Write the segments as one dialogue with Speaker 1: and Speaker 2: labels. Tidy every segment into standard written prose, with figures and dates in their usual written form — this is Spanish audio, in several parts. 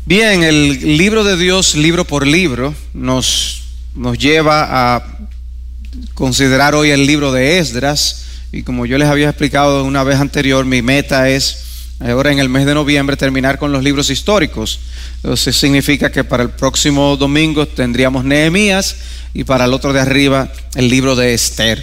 Speaker 1: Bien, el libro de Dios, libro por libro, nos lleva a considerar hoy el libro de Esdras. Y como yo les había explicado una vez anterior, mi meta es ahora en el mes de noviembre terminar con los libros históricos. Entonces significa que para el próximo domingo tendríamos Nehemías y para el otro de arriba el libro de Esther.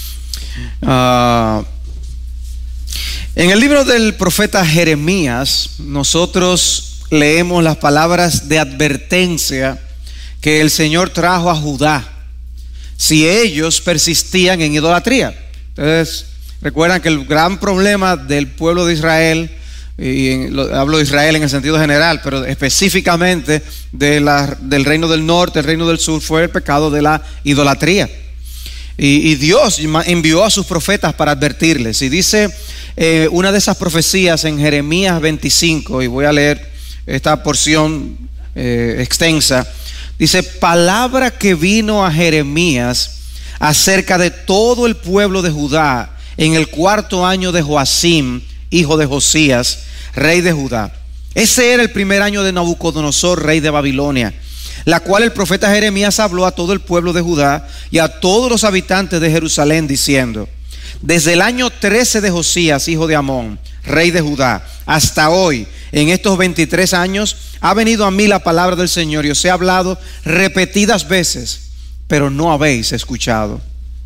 Speaker 1: En el libro del profeta Jeremías nosotros leemos las palabras de advertencia que el Señor trajo a Judá si ellos persistían en idolatría. Entonces recuerdan que el gran problema del pueblo de Israel, hablo de Israel en el sentido general, pero específicamente del reino del norte, el reino del sur, fue el pecado de la idolatría. Y Dios envió a sus profetas para advertirles. Y dice una de esas profecías en Jeremías 25, y voy a leer esta porción extensa. Dice: palabra que vino a Jeremías acerca de todo el pueblo de Judá en el 4º año de Joacim, hijo de Josías, rey de Judá. Ese era el primer año de Nabucodonosor, rey de Babilonia, la cual el profeta Jeremías habló a todo el pueblo de Judá y a todos los habitantes de Jerusalén, diciendo: desde el año 13 de Josías, hijo de Amón, rey de Judá, hasta hoy, en estos 23 años, ha venido a mí la palabra del Señor y os he hablado repetidas veces, pero no habéis escuchado.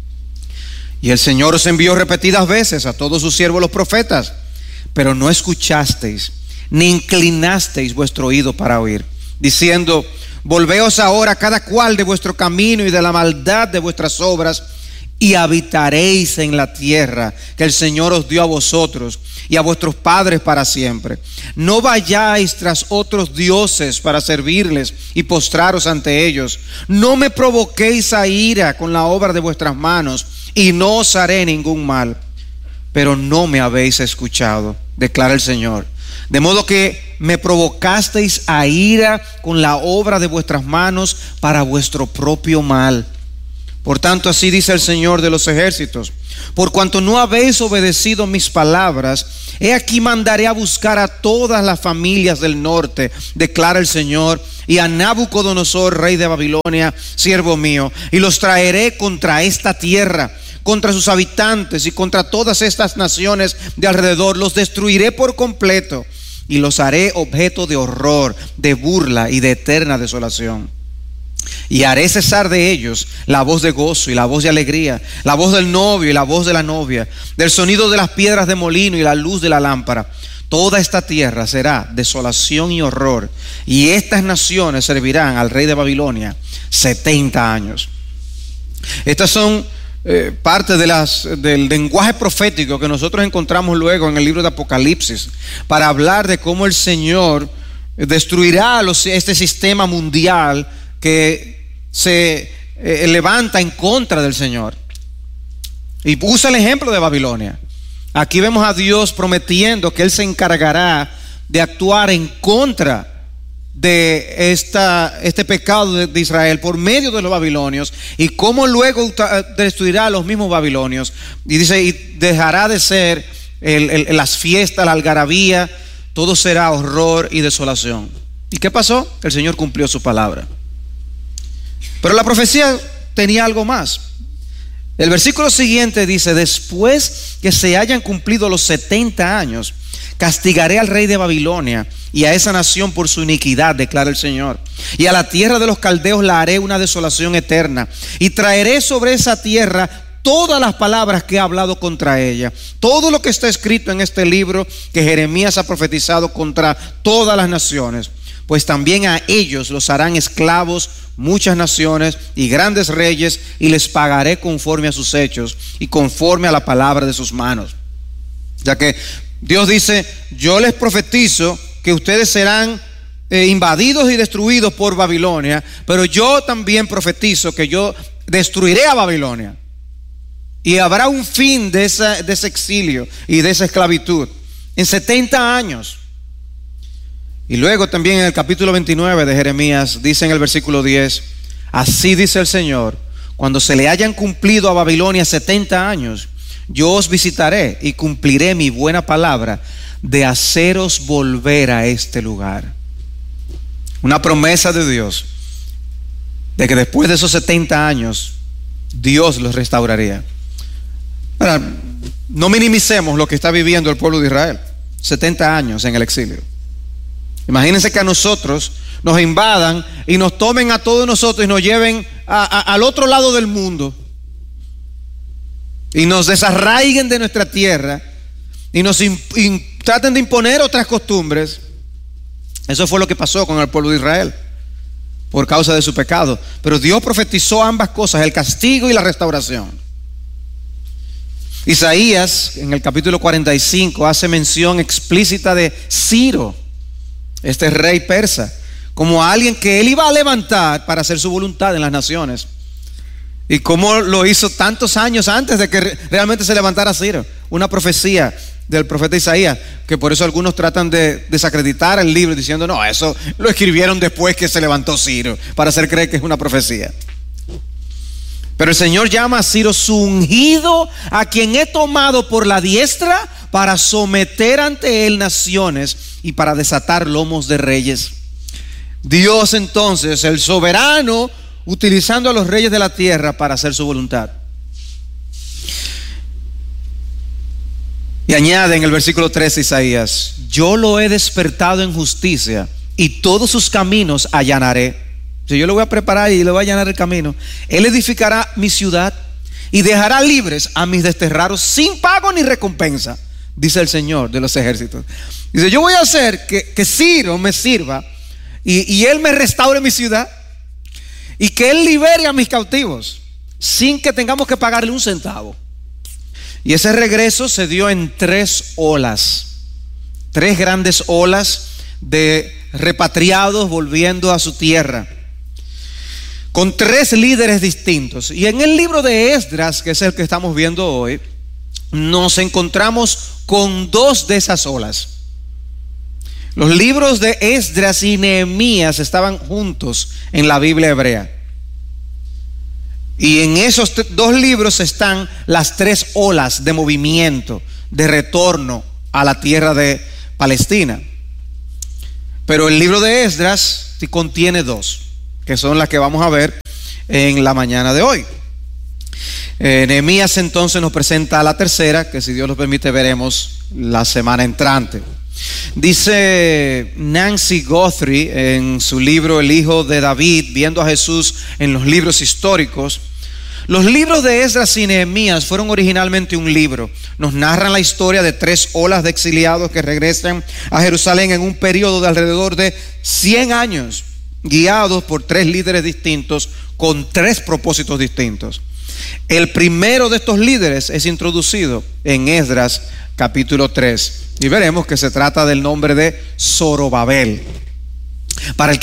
Speaker 1: Y el Señor os envió repetidas veces a todos sus siervos los profetas, pero no escuchasteis, ni inclinasteis vuestro oído para oír, diciendo: volveos ahora cada cual de vuestro camino y de la maldad de vuestras obras, y habitaréis en la tierra que el Señor os dio a vosotros y a vuestros padres para siempre. No vayáis tras otros dioses para servirles y postraros ante ellos. No me provoquéis a ira con la obra de vuestras manos, y no os haré ningún mal. Pero no me habéis escuchado, declara el Señor. De modo que me provocasteis a ira con la obra de vuestras manos para vuestro propio mal. Por tanto, así dice el Señor de los ejércitos: por cuanto no habéis obedecido mis palabras, he aquí mandaré a buscar a todas las familias del norte, declara el Señor, y a Nabucodonosor, rey de Babilonia, siervo mío, y los traeré contra esta tierra, contra sus habitantes y contra todas estas naciones de alrededor. Los destruiré por completo y los haré objeto de horror, de burla y de eterna desolación. Y haré cesar de ellos la voz de gozo y la voz de alegría, la voz del novio y la voz de la novia, del sonido de las piedras de molino y la luz de la lámpara. Toda esta tierra será desolación y horror, y estas naciones servirán al rey de Babilonia 70 años. Estas son parte del lenguaje profético que nosotros encontramos luego en el libro de Apocalipsis, para hablar de cómo el Señor destruirá este sistema mundial que se levanta en contra del Señor. Y usa el ejemplo de Babilonia. Aquí vemos a Dios prometiendo que Él se encargará de actuar en contra de este pecado de Israel por medio de los babilonios, y cómo luego destruirá a los mismos babilonios. Y dice: y dejará de ser las fiestas, la algarabía, todo será horror y desolación. ¿Y qué pasó? El Señor cumplió su palabra. Pero la profecía tenía algo más. El versículo siguiente dice: después que se hayan cumplido los 70 años, castigaré al rey de Babilonia y a esa nación por su iniquidad, declara el Señor. Y a la tierra de los caldeos la haré una desolación eterna, y traeré sobre esa tierra todas las palabras que he hablado contra ella, todo lo que está escrito en este libro que Jeremías ha profetizado contra todas las naciones. Pues también a ellos los harán esclavos muchas naciones y grandes reyes, y les pagaré conforme a sus hechos y conforme a la palabra de sus manos. Ya que Dios dice: yo les profetizo que ustedes serán invadidos y destruidos por Babilonia, pero yo también profetizo que yo destruiré a Babilonia, y habrá un fin de ese exilio y de esa esclavitud en 70 años. Y luego también en el capítulo 29 de Jeremías dice en el versículo 10: así dice el Señor, cuando se le hayan cumplido a Babilonia 70 años, yo os visitaré y cumpliré mi buena palabra de haceros volver a este lugar. una promesa de Dios de que después de esos 70 años Dios los restauraría. Ahora, no minimicemos lo que está viviendo el pueblo de Israel, 70 años en el exilio. Imagínense que a nosotros nos invadan y nos tomen a todos nosotros y nos lleven al otro lado del mundo y nos desarraiguen de nuestra tierra y nos traten de imponer otras costumbres. Eso fue lo que pasó con el pueblo de Israel por causa de su pecado. Pero Dios profetizó ambas cosas, el castigo y la restauración. Isaías en el capítulo 45 hace mención explícita de Ciro, este rey persa, como alguien que él iba a levantar para hacer su voluntad en las naciones. Y cómo lo hizo tantos años antes de que realmente se levantara Ciro. Una profecía del profeta Isaías, que por eso algunos tratan de desacreditar el libro diciendo, no, eso lo escribieron después que se levantó Ciro, para hacer creer que es una profecía. Pero el Señor llama a Ciro su ungido, a quien he tomado por la diestra para someter ante él naciones y para desatar lomos de reyes. Dios entonces, el soberano, utilizando a los reyes de la tierra para hacer su voluntad. Y añade en el versículo 13 Isaías, yo lo he despertado en justicia y todos sus caminos allanaré. Yo lo voy a preparar y le voy a allanar el camino. Él edificará mi ciudad y dejará libres a mis desterrados sin pago ni recompensa, dice el Señor de los ejércitos. Dice, yo voy a hacer que Ciro me sirva y él me restaure mi ciudad y que él libere a mis cautivos sin que tengamos que pagarle un centavo. Y ese regreso se dio en 3 olas, 3 grandes olas de repatriados volviendo a su tierra, con 3 líderes distintos. Y en el libro de Esdras, que es el que estamos viendo hoy, nos encontramos con 2 de esas olas. Los libros de Esdras y Nehemías estaban juntos en la Biblia hebrea. Y en esos 2 libros están las 3 olas de movimiento, de retorno a la tierra de Palestina. Pero el libro de Esdras contiene 2, que son las que vamos a ver en la mañana de hoy. Nehemías entonces nos presenta la tercera, que si Dios lo permite veremos la semana entrante. Dice Nancy Guthrie en su libro El Hijo de David, viendo a Jesús en los libros históricos: los libros de Esdras y Nehemías fueron originalmente un libro. Nos narran la historia de 3 olas de exiliados que regresan a Jerusalén en un periodo de alrededor de 100 años, guiados por 3 líderes distintos con 3 propósitos distintos. El primero de estos líderes es introducido en Esdras capítulo 3 y veremos que se trata del nombre de Zorobabel. Para el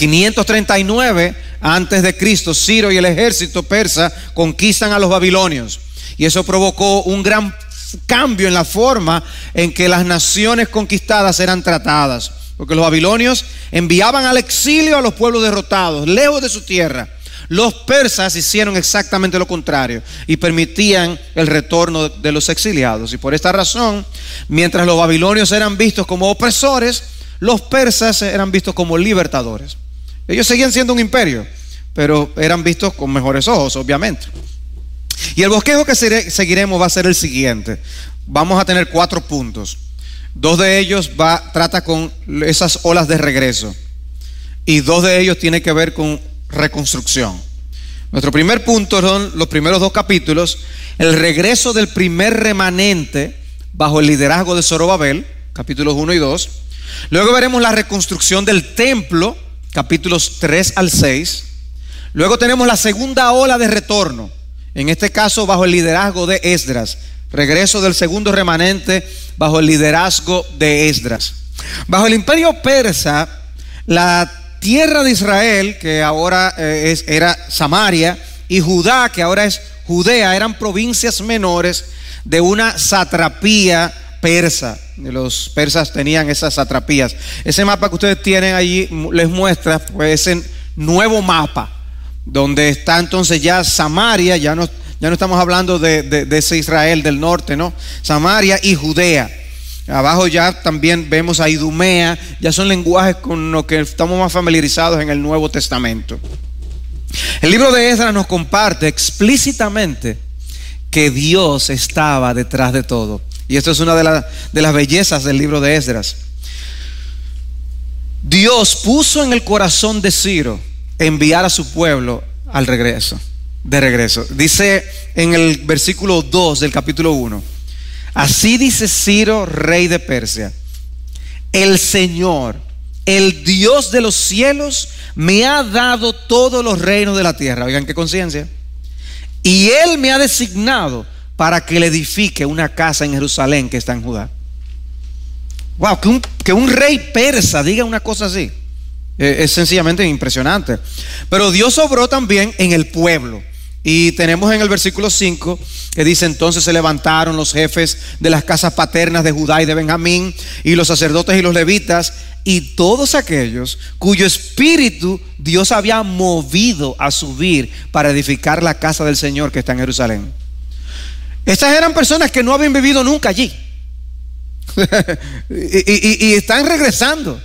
Speaker 1: 539 antes de Cristo, Ciro y el ejército persa conquistan a los babilonios, y eso provocó un gran cambio en la forma en que las naciones conquistadas eran tratadas, porque los babilonios enviaban al exilio a los pueblos derrotados, lejos de su tierra. Los persas hicieron exactamente lo contrario y permitían el retorno de los exiliados. Y por esta razón, mientras los babilonios eran vistos como opresores, los persas eran vistos como libertadores. Ellos seguían siendo un imperio, pero eran vistos con mejores ojos, obviamente. Y el bosquejo que seguiremos va a ser el siguiente. Vamos a tener 4 puntos. 2 de ellos trata con esas olas de regreso, y 2 de ellos tienen que ver con reconstrucción. Nuestro primer punto son los primeros 2 capítulos: el regreso del primer remanente bajo el liderazgo de Zorobabel, capítulos 1 y 2. Luego veremos la reconstrucción del templo, capítulos 3 al 6. Luego tenemos la segunda ola de retorno, en este caso bajo el liderazgo de Esdras. Regreso del segundo remanente bajo el liderazgo de Esdras. Bajo el imperio persa, la tierra de Israel, que ahora era Samaria, y Judá, que ahora es Judea, eran provincias menores de una satrapía persa. Los persas tenían esas satrapías. Ese mapa que ustedes tienen allí les muestra pues ese nuevo mapa, donde está entonces ya Samaria, ya no estamos hablando de ese Israel del norte, ¿no? Samaria y Judea. Abajo ya también vemos a Idumea. Ya son lenguajes con los que estamos más familiarizados en el Nuevo Testamento. El libro de Esdras nos comparte explícitamente que Dios estaba detrás de todo. Y esto es una de las bellezas del libro de Esdras. Dios puso en el corazón de Ciro enviar a su pueblo de regreso. Dice en el versículo 2 del capítulo 1: así dice Ciro, rey de Persia: el Señor, el Dios de los cielos, me ha dado todos los reinos de la tierra. Oigan qué conciencia. Y Él me ha designado para que le edifique una casa en Jerusalén que está en Judá. Wow, que un rey persa diga una cosa así es sencillamente impresionante. Pero Dios obró también en el pueblo. Y tenemos en el versículo 5 que dice: entonces se levantaron los jefes de las casas paternas de Judá y de Benjamín, y los sacerdotes y los levitas, y todos aquellos cuyo espíritu Dios había movido a subir para edificar la casa del Señor que está en Jerusalén. Estas eran personas que no habían vivido nunca allí. y están regresando.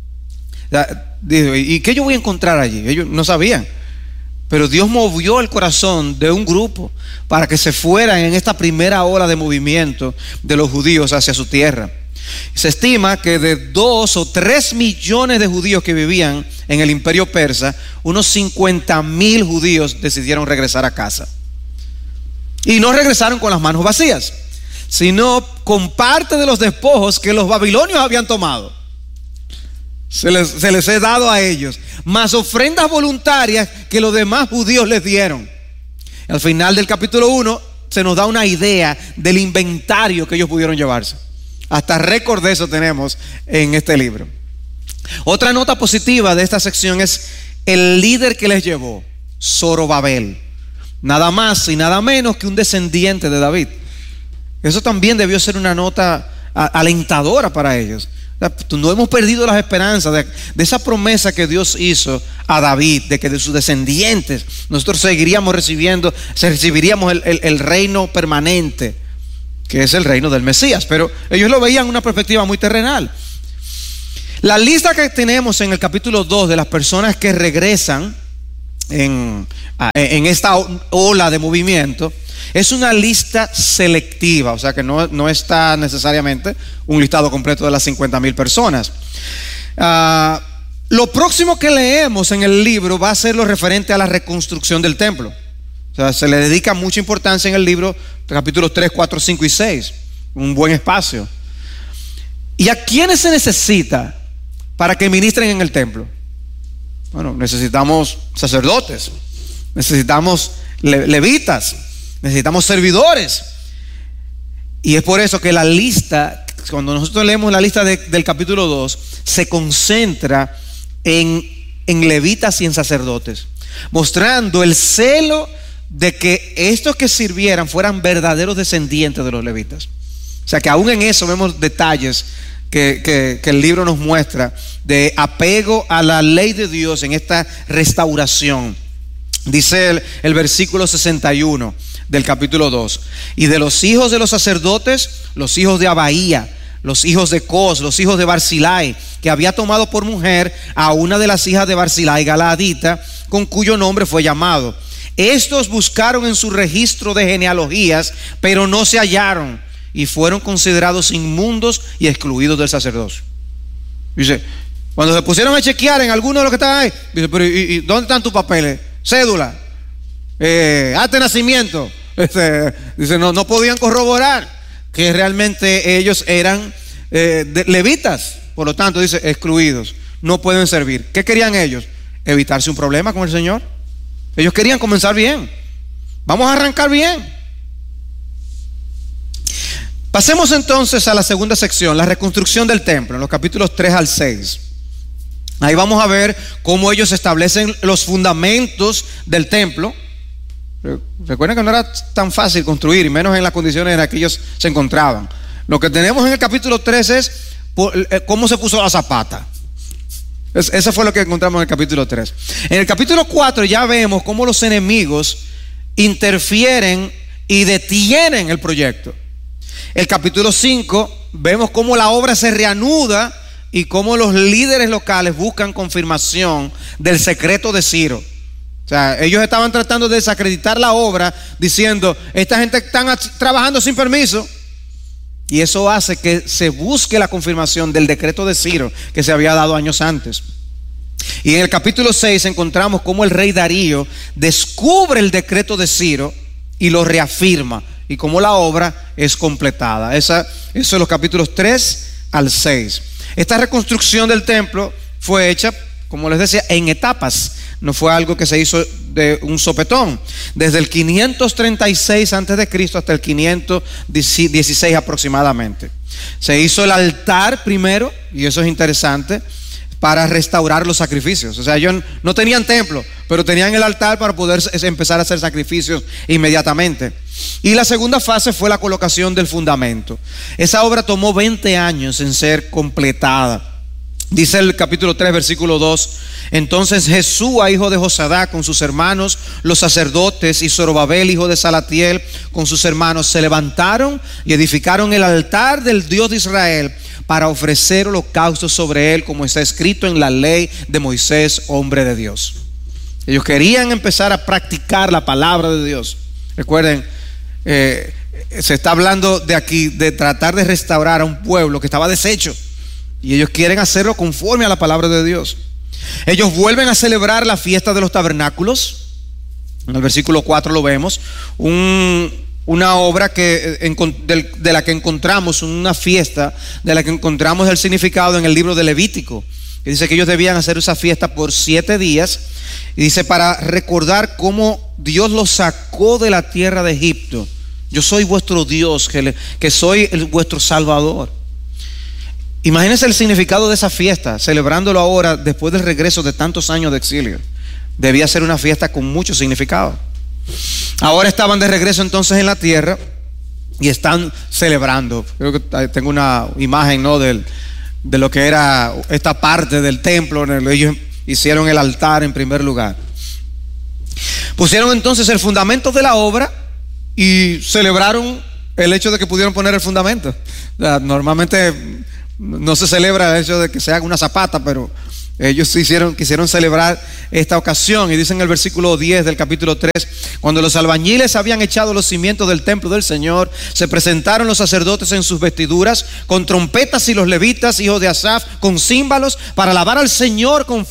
Speaker 1: ¿Y qué yo voy a encontrar allí? Ellos no sabían. Pero Dios movió el corazón de un grupo para que se fueran en esta primera ola de movimiento de los judíos hacia su tierra. Se estima que de 2 o 3 millones de judíos que vivían en el imperio persa, unos 50,000 judíos decidieron regresar a casa. Y no regresaron con las manos vacías, sino con parte de los despojos que los babilonios habían tomado. Se les he dado a ellos, más ofrendas voluntarias que los demás judíos les dieron. Al final del capítulo 1 se nos da una idea del inventario que ellos pudieron llevarse. Hasta récord de eso tenemos en este libro. Otra nota positiva de esta sección es el líder que les llevó, Zorobabel. Nada más y nada menos que un descendiente de David. Eso también debió ser una nota alentadora para ellos. No hemos perdido las esperanzas de esa promesa que Dios hizo a David, de que de sus descendientes nosotros recibiríamos el reino permanente, que es el reino del Mesías. Pero ellos lo veían en una perspectiva muy terrenal. La lista que tenemos en el capítulo 2 de las personas que regresan en esta ola de movimiento es una lista selectiva, o sea que no está necesariamente un listado completo de las 50,000 personas. Lo próximo que leemos en el libro va a ser lo referente a la reconstrucción del templo. O sea, se le dedica mucha importancia en el libro, capítulos 3, 4, 5 y 6, un buen espacio. ¿Y a quiénes se necesita para que ministren en el templo? Bueno, necesitamos sacerdotes, necesitamos levitas, necesitamos servidores. Y es por eso que la lista, cuando nosotros leemos la lista del capítulo 2, se concentra en levitas y en sacerdotes, mostrando el celo de que estos que sirvieran fueran verdaderos descendientes de los levitas. O sea que aún en eso vemos detalles que el libro nos muestra de apego a la ley de Dios en esta restauración. Dice el versículo 61 del capítulo 2: y de los hijos de los sacerdotes, los hijos de Abaía, los hijos de Cos, los hijos de Barzilai, que había tomado por mujer a una de las hijas de Barzilai, Galaadita, con cuyo nombre fue llamado. Estos buscaron en su registro de genealogías, pero no se hallaron, y fueron considerados inmundos y excluidos del sacerdocio. Dice, cuando se pusieron a chequear en alguno de los que estaban ahí, dice, pero ¿y dónde están tus papeles? Cédula, acta de nacimiento. Dice, no podían corroborar que realmente ellos eran levitas. Por lo tanto, dice, excluidos, no pueden servir. ¿Qué querían ellos? Evitarse un problema con el Señor. Ellos querían comenzar bien. Vamos a arrancar bien. Pasemos entonces a la segunda sección, la reconstrucción del templo, en los capítulos 3 al 6. Ahí vamos a ver cómo ellos establecen los fundamentos del templo. Recuerden que no era tan fácil construir, y menos en las condiciones en las que ellos se encontraban. Lo que tenemos en el capítulo 3 es cómo se puso la zapata. Eso fue lo que encontramos en el capítulo 3. En el capítulo 4 ya vemos cómo los enemigos interfieren y detienen el proyecto. El capítulo 5 vemos cómo la obra se reanuda y cómo los líderes locales buscan confirmación del secreto de Ciro. O sea, ellos estaban tratando de desacreditar la obra diciendo, esta gente está trabajando sin permiso. Y eso hace que se busque la confirmación del decreto de Ciro que se había dado años antes. Y en el capítulo 6 encontramos cómo el rey Darío descubre el decreto de Ciro y lo reafirma, y cómo la obra es completada. Eso es los capítulos 3 al 6. Esta reconstrucción del templo fue hecha, como les decía, en etapas. No fue algo que se hizo de un sopetón. Desde el 536 antes de Cristo hasta el 516 aproximadamente. Se hizo el altar primero, y eso es interesante, para restaurar los sacrificios. O sea, ellos no tenían templo, pero tenían el altar para poder empezar a hacer sacrificios inmediatamente. Y la segunda fase fue la colocación del fundamento. Esa obra tomó 20 años en ser completada. Dice el capítulo 3, versículo 2: entonces Jesúa, hijo de Josadá, con sus hermanos los sacerdotes, y Zorobabel, hijo de Salatiel, con sus hermanos, se levantaron y edificaron el altar del Dios de Israel para ofrecer holocaustos sobre él, como está escrito en la ley de Moisés, hombre de Dios. Ellos querían empezar a practicar la palabra de Dios. Recuerden, se está hablando de aquí de tratar de restaurar a un pueblo que estaba deshecho, y ellos quieren hacerlo conforme a la palabra de Dios. Ellos vuelven a celebrar la fiesta de los tabernáculos. En el versículo 4 lo vemos, una obra de la que encontramos, una fiesta de la que encontramos el significado en el libro de Levítico, que dice que ellos debían hacer esa fiesta por 7 días, y dice, para recordar cómo Dios los sacó de la tierra de Egipto. Yo soy vuestro Dios, que soy vuestro Salvador. Imagínense el significado de esa fiesta, celebrándolo ahora después del regreso de tantos años de exilio. Debía ser una fiesta con mucho significado. Ahora estaban de regreso entonces en la tierra y están celebrando. Creo que tengo una imagen, ¿no?, de lo que era esta parte del templo. Ellos hicieron el altar en primer lugar. Pusieron entonces el fundamento de la obra y celebraron el hecho de que pudieron poner el fundamento. O sea, normalmente no se celebra el hecho de que se haga una zapata, pero ellos quisieron celebrar esta ocasión. Y dice en el versículo 10 del capítulo 3: cuando los albañiles habían echado los cimientos del templo del Señor, se presentaron los sacerdotes en sus vestiduras, con trompetas, y los levitas, hijos de Asaf, con címbalos, para alabar al Señor con